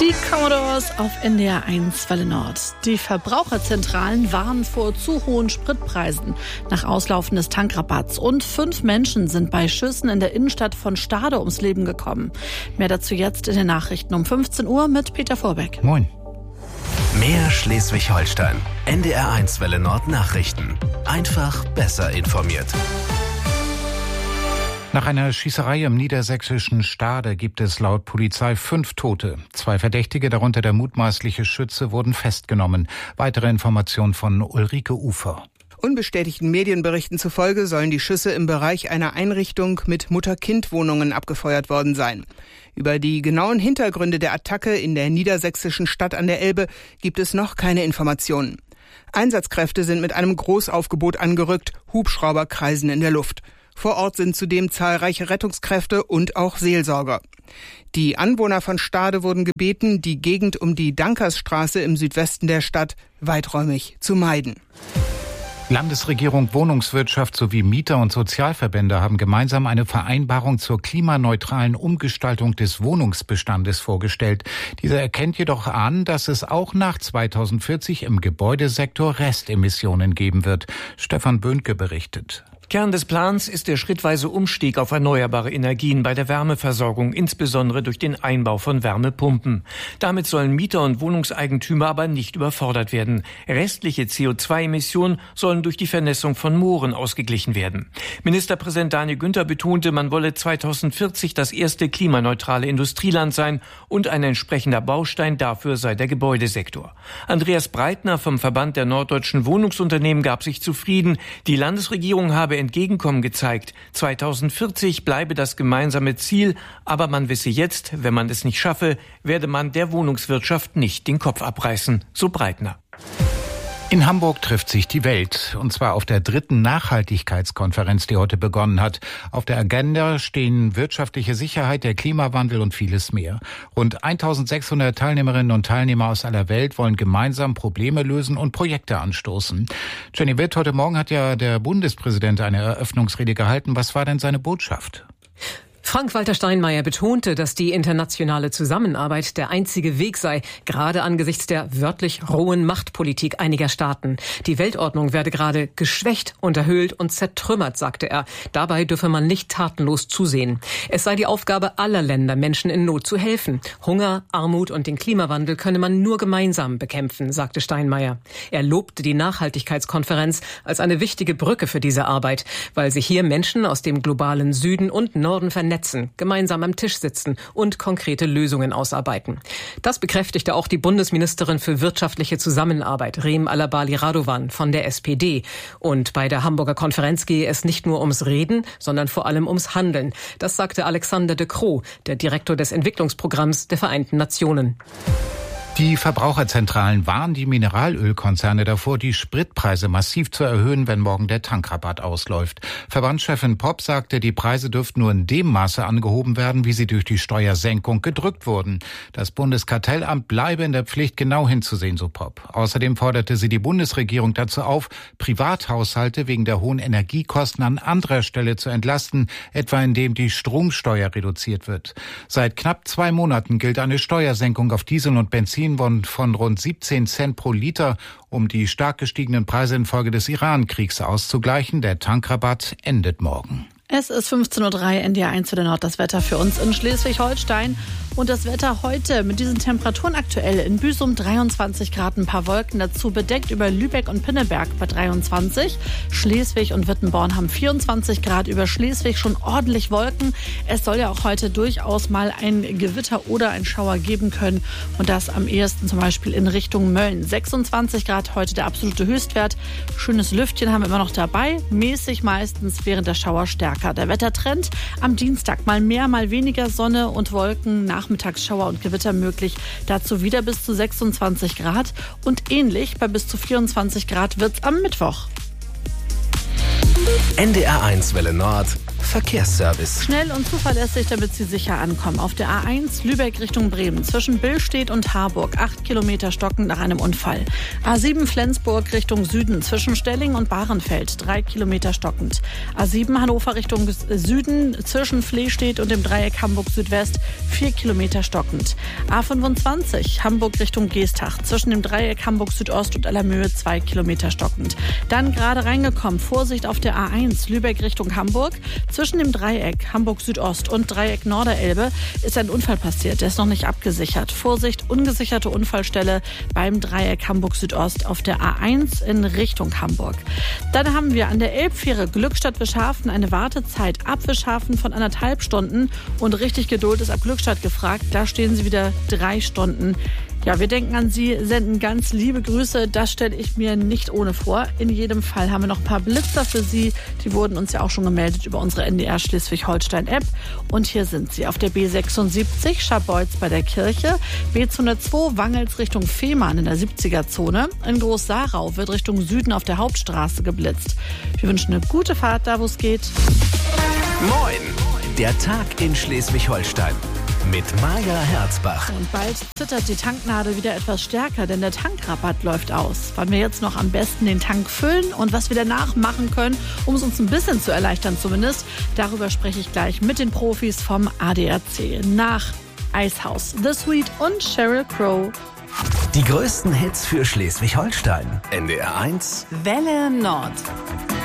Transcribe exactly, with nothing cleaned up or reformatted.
Die Commodores auf N D R eins Welle Nord. Die Verbraucherzentralen warnen vor zu hohen Spritpreisen nach Auslaufen des Tankrabatts. Und fünf Menschen sind bei Schüssen in der Innenstadt von Stade ums Leben gekommen. Mehr dazu jetzt in den Nachrichten um fünfzehn Uhr mit Peter Vorbeck. Moin. Mehr Schleswig-Holstein. N D R eins Welle Nord Nachrichten. Einfach besser informiert. Nach einer Schießerei im niedersächsischen Stade gibt es laut Polizei fünf Tote. Zwei Verdächtige, darunter der mutmaßliche Schütze, wurden festgenommen. Weitere Informationen von Ulrike Ufer. Unbestätigten Medienberichten zufolge sollen die Schüsse im Bereich einer Einrichtung mit Mutter-Kind-Wohnungen abgefeuert worden sein. Über die genauen Hintergründe der Attacke in der niedersächsischen Stadt an der Elbe gibt es noch keine Informationen. Einsatzkräfte sind mit einem Großaufgebot angerückt, Hubschrauber kreisen in der Luft. Vor Ort sind zudem zahlreiche Rettungskräfte und auch Seelsorger. Die Anwohner von Stade wurden gebeten, die Gegend um die Dankersstraße im Südwesten der Stadt weiträumig zu meiden. Landesregierung, Wohnungswirtschaft sowie Mieter und Sozialverbände haben gemeinsam eine Vereinbarung zur klimaneutralen Umgestaltung des Wohnungsbestandes vorgestellt. Diese erkennt jedoch an, dass es auch nach zweitausendvierzig im Gebäudesektor Restemissionen geben wird. Stefan Böhnke berichtet. Kern des Plans ist der schrittweise Umstieg auf erneuerbare Energien bei der Wärmeversorgung, insbesondere durch den Einbau von Wärmepumpen. Damit sollen Mieter und Wohnungseigentümer aber nicht überfordert werden. Restliche C O zwei Emissionen sollen durch die Vernässung von Mooren ausgeglichen werden. Ministerpräsident Daniel Günther betonte, man wolle zweitausendvierzig das erste klimaneutrale Industrieland sein und ein entsprechender Baustein dafür sei der Gebäudesektor. Andreas Breitner vom Verband der norddeutschen Wohnungsunternehmen gab sich zufrieden. Die Landesregierung habe Entgegenkommen gezeigt. zweitausendvierzig bleibe das gemeinsame Ziel, aber man wisse jetzt, wenn man es nicht schaffe, werde man der Wohnungswirtschaft nicht den Kopf abreißen, so Breitner. In Hamburg trifft sich die Welt, und zwar auf der dritten Nachhaltigkeitskonferenz, die heute begonnen hat. Auf der Agenda stehen wirtschaftliche Sicherheit, der Klimawandel und vieles mehr. Rund eintausendsechshundert Teilnehmerinnen und Teilnehmer aus aller Welt wollen gemeinsam Probleme lösen und Projekte anstoßen. Jenny Witt, heute Morgen hat ja der Bundespräsident eine Eröffnungsrede gehalten. Was war denn seine Botschaft? Frank-Walter Steinmeier betonte, dass die internationale Zusammenarbeit der einzige Weg sei, gerade angesichts der wörtlich rohen Machtpolitik einiger Staaten. Die Weltordnung werde gerade geschwächt, unterhöhlt und zertrümmert, sagte er. Dabei dürfe man nicht tatenlos zusehen. Es sei die Aufgabe aller Länder, Menschen in Not zu helfen. Hunger, Armut und den Klimawandel könne man nur gemeinsam bekämpfen, sagte Steinmeier. Er lobte die Nachhaltigkeitskonferenz als eine wichtige Brücke für diese Arbeit, weil sich hier Menschen aus dem globalen Süden und Norden vernetzen, gemeinsam am Tisch sitzen und konkrete Lösungen ausarbeiten. Das bekräftigte auch die Bundesministerin für wirtschaftliche Zusammenarbeit, Reem Alabali Radovan von der S P D. Und bei der Hamburger Konferenz gehe es nicht nur ums Reden, sondern vor allem ums Handeln. Das sagte Alexander de Croo, der Direktor des Entwicklungsprogramms der Vereinten Nationen. Die Verbraucherzentralen warnen die Mineralölkonzerne davor, die Spritpreise massiv zu erhöhen, wenn morgen der Tankrabatt ausläuft. Verbandschefin Popp sagte, die Preise dürften nur in dem Maße angehoben werden, wie sie durch die Steuersenkung gedrückt wurden. Das Bundeskartellamt bleibe in der Pflicht, genau hinzusehen, so Popp. Außerdem forderte sie die Bundesregierung dazu auf, Privathaushalte wegen der hohen Energiekosten an anderer Stelle zu entlasten, etwa indem die Stromsteuer reduziert wird. Seit knapp zwei Monaten gilt eine Steuersenkung auf Diesel und Benzin von rund siebzehn Cent pro Liter, um die stark gestiegenen Preise infolge des Iran-Kriegs auszugleichen. Der Tankrabatt endet morgen. Es ist fünfzehn Uhr drei, N D R eins Welle Nord, das Wetter für uns in Schleswig-Holstein. Und das Wetter heute mit diesen Temperaturen aktuell in Büsum dreiundzwanzig Grad, ein paar Wolken dazu, bedeckt über Lübeck und Pinneberg bei dreiundzwanzig. Schleswig und Wittenborn haben vierundzwanzig Grad, über Schleswig schon ordentlich Wolken. Es soll ja auch heute durchaus mal ein Gewitter oder ein Schauer geben können. Und das am ehesten zum Beispiel in Richtung Mölln. sechsundzwanzig Grad heute der absolute Höchstwert. Schönes Lüftchen haben wir immer noch dabei, mäßig meistens während der Schauer stärker. Der Wettertrend am Dienstag mal mehr, mal weniger Sonne und Wolken, Nachmittagsschauer und Gewitter möglich. Dazu wieder bis zu sechsundzwanzig Grad und ähnlich bei bis zu vierundzwanzig Grad wird's am Mittwoch. N D R eins Welle Nord Verkehrsservice. Schnell und zuverlässig, damit Sie sicher ankommen. Auf der A eins Lübeck Richtung Bremen zwischen Billstedt und Harburg. Acht Kilometer stockend nach einem Unfall. A sieben Flensburg Richtung Süden zwischen Stelling und Bahrenfeld. Drei Kilometer stockend. A sieben Hannover Richtung Süden zwischen Flehstedt und dem Dreieck Hamburg Südwest. Vier Kilometer stockend. A fünfundzwanzig Hamburg Richtung Geestach zwischen dem Dreieck Hamburg Südost und Allermöhe. Zwei Kilometer stockend. Dann gerade reingekommen. Vorsicht auf der A eins Lübeck Richtung Hamburg. Zwischen dem Dreieck Hamburg Südost und Dreieck Norderelbe ist ein Unfall passiert. Der ist noch nicht abgesichert. Vorsicht, ungesicherte Unfallstelle beim Dreieck Hamburg Südost auf der A eins in Richtung Hamburg. Dann haben wir an der Elbfähre Glückstadt-Wischhafen eine Wartezeit ab Wischhafen von anderthalb Stunden. Und richtig Geduld ist ab Glückstadt gefragt. Da stehen Sie wieder drei Stunden. Ja, wir denken an Sie, senden ganz liebe Grüße. Das stelle ich mir nicht ohne vor. In jedem Fall haben wir noch ein paar Blitzer für Sie. Die wurden uns ja auch schon gemeldet über unsere N D R Schleswig-Holstein-App. Und hier sind sie auf der B sechsundsiebzig, Scharbeutz bei der Kirche. B zweihundertzwei, Wangels Richtung Fehmarn in der siebziger-Zone. In Groß-Sarau wird Richtung Süden auf der Hauptstraße geblitzt. Wir wünschen eine gute Fahrt, da wo es geht. Moin! Der Tag in Schleswig-Holstein. Mit Maja Herzbach. Und bald zittert die Tanknadel wieder etwas stärker, denn der Tankrabatt läuft aus. Wann wir jetzt noch am besten den Tank füllen und was wir danach machen können, um es uns ein bisschen zu erleichtern zumindest, darüber spreche ich gleich mit den Profis vom A D A C. Nach Icehouse, The Sweet und Sheryl Crow. Die größten Hits für Schleswig-Holstein. N D R eins. Welle Nord.